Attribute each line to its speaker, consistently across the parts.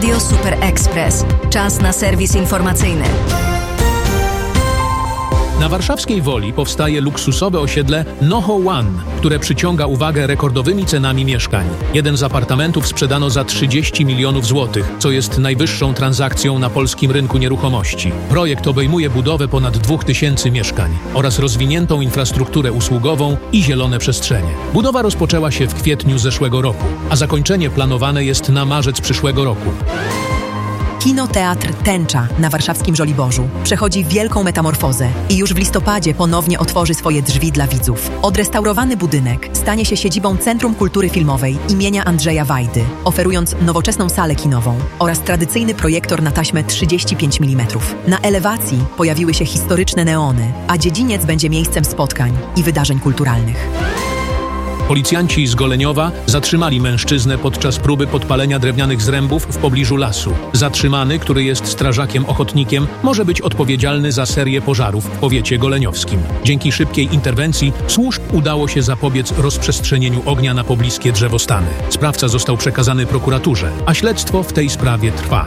Speaker 1: Radio Super Express. Czas na serwis informacyjny.
Speaker 2: Na warszawskiej Woli powstaje luksusowe osiedle Noho One, które przyciąga uwagę rekordowymi cenami mieszkań. Jeden z apartamentów sprzedano za 30 milionów złotych, co jest najwyższą transakcją na polskim rynku nieruchomości. Projekt obejmuje budowę ponad 2000 mieszkań oraz rozwiniętą infrastrukturę usługową i zielone przestrzenie. Budowa rozpoczęła się w kwietniu zeszłego roku, a zakończenie planowane jest na marzec przyszłego roku.
Speaker 3: Kinoteatr Tęcza na warszawskim Żoliborzu przechodzi wielką metamorfozę i już w listopadzie ponownie otworzy swoje drzwi dla widzów. Odrestaurowany budynek stanie się siedzibą Centrum Kultury Filmowej imienia Andrzeja Wajdy, oferując nowoczesną salę kinową oraz tradycyjny projektor na taśmę 35 mm. Na elewacji pojawiły się historyczne neony, a dziedziniec będzie miejscem spotkań i wydarzeń kulturalnych.
Speaker 2: Policjanci z Goleniowa zatrzymali mężczyznę podczas próby podpalenia drewnianych zrębów w pobliżu lasu. Zatrzymany, który jest strażakiem ochotnikiem, może być odpowiedzialny za serię pożarów w powiecie goleniowskim. Dzięki szybkiej interwencji służb udało się zapobiec rozprzestrzenieniu ognia na pobliskie drzewostany. Sprawca został przekazany prokuraturze, a śledztwo w tej sprawie trwa.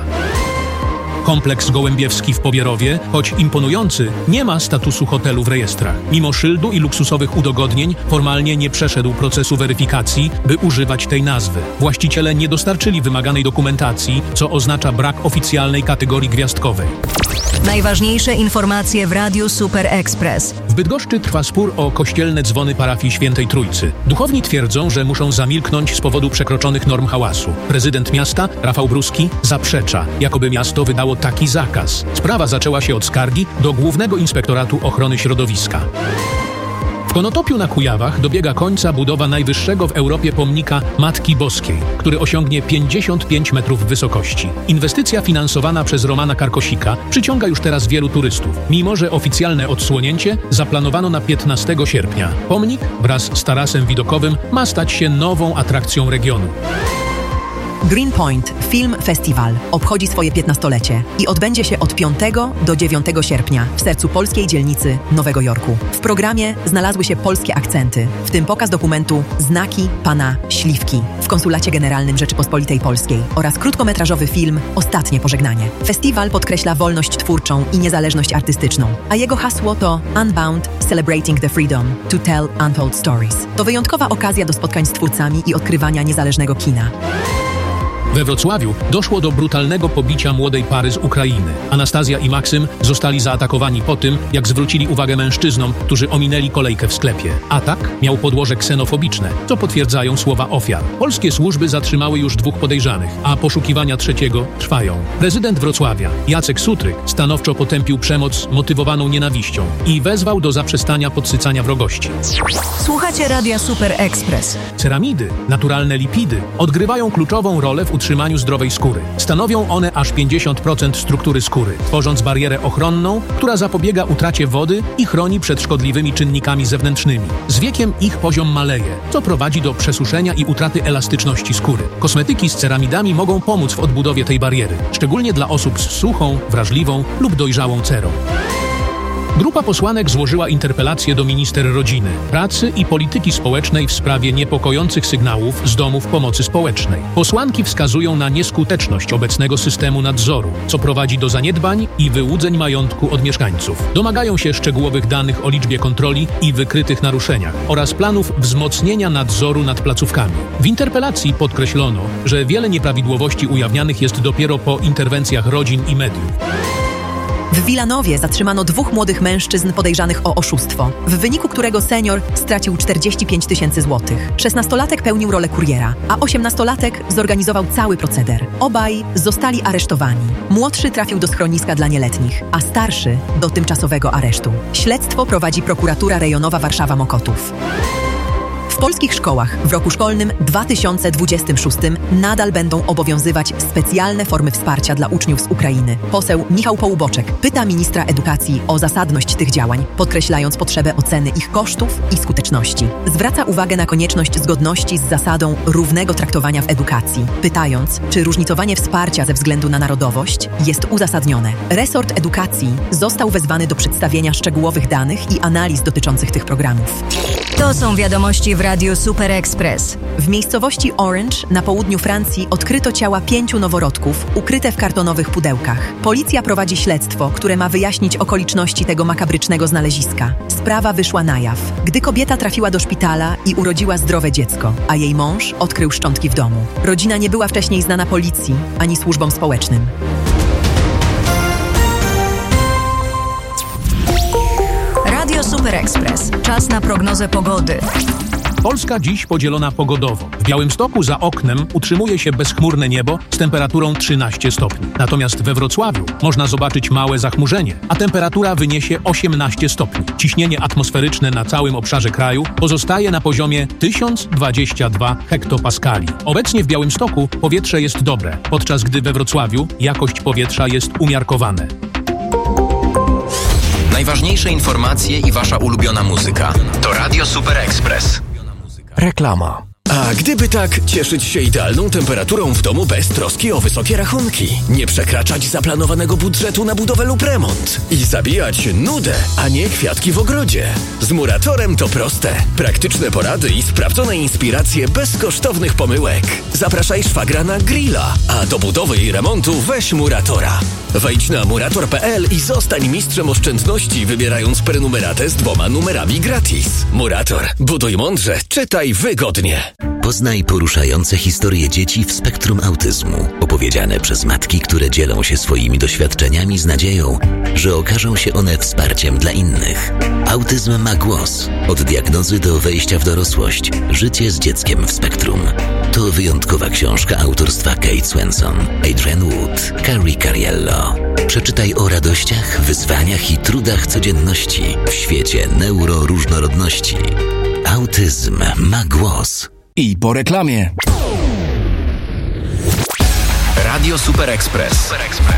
Speaker 2: Kompleks Gołębiewski w Pobierowie, choć imponujący, nie ma statusu hotelu w rejestrach. Mimo szyldu i luksusowych udogodnień formalnie nie przeszedł procesu weryfikacji, by używać tej nazwy. Właściciele nie dostarczyli wymaganej dokumentacji, co oznacza brak oficjalnej kategorii gwiazdkowej.
Speaker 1: Najważniejsze informacje w Radiu Super Express.
Speaker 2: W Bydgoszczy trwa spór o kościelne dzwony parafii Świętej Trójcy. Duchowni twierdzą, że muszą zamilknąć z powodu przekroczonych norm hałasu. Prezydent miasta, Rafał Bruski, zaprzecza, jakoby miasto wydało taki zakaz. Sprawa zaczęła się od skargi do Głównego Inspektoratu Ochrony Środowiska. W Konotopiu na Kujawach dobiega końca budowa najwyższego w Europie pomnika Matki Boskiej, który osiągnie 55 metrów wysokości. Inwestycja finansowana przez Romana Karkosika przyciąga już teraz wielu turystów, mimo że oficjalne odsłonięcie zaplanowano na 15 sierpnia. Pomnik wraz z tarasem widokowym ma stać się nową atrakcją regionu.
Speaker 3: Greenpoint Film Festival obchodzi swoje 15-lecie i odbędzie się od 5 do 9 sierpnia w sercu polskiej dzielnicy Nowego Jorku. W programie znalazły się polskie akcenty, w tym pokaz dokumentu Znaki Pana Śliwki w Konsulacie Generalnym Rzeczypospolitej Polskiej oraz krótkometrażowy film Ostatnie Pożegnanie. Festiwal podkreśla wolność twórczą i niezależność artystyczną, a jego hasło to Unbound Celebrating the Freedom to Tell Untold Stories. To wyjątkowa okazja do spotkań z twórcami i odkrywania niezależnego kina.
Speaker 2: We Wrocławiu doszło do brutalnego pobicia młodej pary z Ukrainy. Anastazja i Maksym zostali zaatakowani po tym, jak zwrócili uwagę mężczyznom, którzy ominęli kolejkę w sklepie. Atak miał podłoże ksenofobiczne, co potwierdzają słowa ofiar. Polskie służby zatrzymały już 2 podejrzanych, a poszukiwania trzeciego trwają. Prezydent Wrocławia, Jacek Sutryk, stanowczo potępił przemoc motywowaną nienawiścią i wezwał do zaprzestania podsycania wrogości.
Speaker 1: Słuchacie Radia Super Express.
Speaker 2: Ceramidy, naturalne lipidy, odgrywają kluczową rolę w utrzymaniu zdrowej skóry. Stanowią one aż 50% struktury skóry, tworząc barierę ochronną, która zapobiega utracie wody i chroni przed szkodliwymi czynnikami zewnętrznymi. Z wiekiem ich poziom maleje, co prowadzi do przesuszenia i utraty elastyczności skóry. Kosmetyki z ceramidami mogą pomóc w odbudowie tej bariery, szczególnie dla osób z suchą, wrażliwą lub dojrzałą cerą. Grupa posłanek złożyła interpelację do minister rodziny, pracy i polityki społecznej w sprawie niepokojących sygnałów z domów pomocy społecznej. Posłanki wskazują na nieskuteczność obecnego systemu nadzoru, co prowadzi do zaniedbań i wyłudzeń majątku od mieszkańców. Domagają się szczegółowych danych o liczbie kontroli i wykrytych naruszeniach oraz planów wzmocnienia nadzoru nad placówkami. W interpelacji podkreślono, że wiele nieprawidłowości ujawnianych jest dopiero po interwencjach rodzin i mediów.
Speaker 3: W Wilanowie zatrzymano 2 młodych mężczyzn podejrzanych o oszustwo, w wyniku którego senior stracił 45 000 złotych. 16-latek pełnił rolę kuriera, a 18-latek zorganizował cały proceder. Obaj zostali aresztowani. Młodszy trafił do schroniska dla nieletnich, a starszy do tymczasowego aresztu. Śledztwo prowadzi prokuratura rejonowa Warszawa-Mokotów. W polskich szkołach w roku szkolnym 2026 nadal będą obowiązywać specjalne formy wsparcia dla uczniów z Ukrainy. Poseł Michał Połuboczek pyta ministra edukacji o zasadność tych działań, podkreślając potrzebę oceny ich kosztów i skuteczności. Zwraca uwagę na konieczność zgodności z zasadą równego traktowania w edukacji, pytając, czy różnicowanie wsparcia ze względu na narodowość jest uzasadnione. Resort edukacji został wezwany do przedstawienia szczegółowych danych i analiz dotyczących tych programów.
Speaker 1: To są wiadomości w Radiu Super Express.
Speaker 3: W miejscowości Orange na południu Francji odkryto ciała 5 noworodków ukryte w kartonowych pudełkach. Policja prowadzi śledztwo, które ma wyjaśnić okoliczności tego makabrycznego znaleziska. Sprawa wyszła na jaw, gdy kobieta trafiła do szpitala i urodziła zdrowe dziecko, a jej mąż odkrył szczątki w domu. Rodzina nie była wcześniej znana policji ani służbom społecznym.
Speaker 1: Radio Super Express. Czas na prognozę pogody.
Speaker 2: Polska dziś podzielona pogodowo. W Białymstoku za oknem utrzymuje się bezchmurne niebo z temperaturą 13 stopni. Natomiast we Wrocławiu można zobaczyć małe zachmurzenie, a temperatura wyniesie 18 stopni. Ciśnienie atmosferyczne na całym obszarze kraju pozostaje na poziomie 1022 hektopaskali. Obecnie w Białymstoku powietrze jest dobre, podczas gdy we Wrocławiu jakość powietrza jest umiarkowane.
Speaker 4: Najważniejsze informacje i wasza ulubiona muzyka. To Radio Super Express.
Speaker 5: Reklama. A gdyby tak cieszyć się idealną temperaturą w domu bez troski o wysokie rachunki, nie przekraczać zaplanowanego budżetu na budowę lub remont i zabijać nudę, a nie kwiatki w ogrodzie. Z Muratorem to proste. Praktyczne porady i sprawdzone inspiracje bez kosztownych pomyłek. Zapraszaj szwagra na grilla, a do budowy i remontu weź Muratora. Wejdź na murator.pl i zostań mistrzem oszczędności, wybierając prenumeratę z 2 numerami gratis. Murator. Buduj mądrze, czytaj wygodnie.
Speaker 6: Poznaj poruszające historie dzieci w spektrum autyzmu, opowiedziane przez matki, które dzielą się swoimi doświadczeniami z nadzieją, że okażą się one wsparciem dla innych. Autyzm ma głos. Od diagnozy do wejścia w dorosłość. Życie z dzieckiem w spektrum. To wyjątkowa książka autorstwa Kate Swenson, Adrian Wood, Carrie Cariello. Przeczytaj o radościach, wyzwaniach i trudach codzienności w świecie neuroróżnorodności. Autyzm ma głos.
Speaker 5: I po reklamie.
Speaker 4: Radio Super Express.